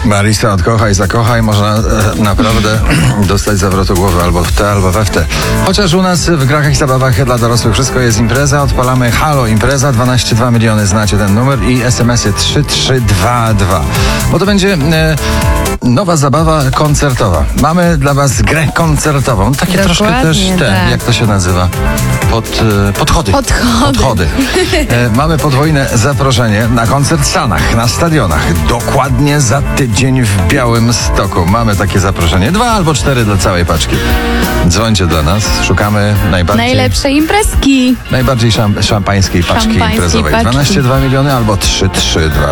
Marisa, odkochaj, zakochaj, można naprawdę dostać zawrotu głowy albo w te, albo we w te. Chociaż u nas w grach i zabawach dla dorosłych wszystko jest impreza, odpalamy Halo Impreza, 12,2 miliony, znacie ten numer i SMS-y 3322, bo to będzie nowa zabawa koncertowa. Mamy dla was grę koncertową, takie troszkę też tak. Jak to się nazywa? Podchody. Mamy podwójne zaproszenie na koncert w Stanach, na stadionach. Dokładnie za tydzień w Białymstoku. Mamy takie zaproszenie. 2 albo 4 dla całej paczki. Dzwońcie dla nas. Szukamy najlepszej imprezki. najbardziej szampańskiej paczki imprezowej. 12,2 miliony albo 3322.